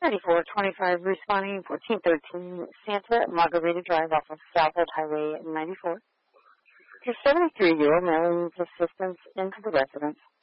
9425 responding 1413 Santa Margarita Drive off of Southwood Highway 94. Your 73-year-old male needs assistance into the residence.